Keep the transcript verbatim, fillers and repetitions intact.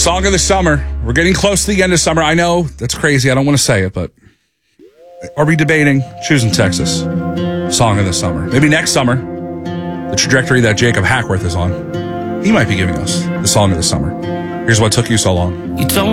Song of the summer. We're getting close to the end of summer. I know that's crazy. I don't want to say it, but are we debating choosing Texas? Song of the summer. Maybe next summer, the trajectory that Jacob Hackworth is on, he might be giving us the song of the summer. Here's what took you so long. You don't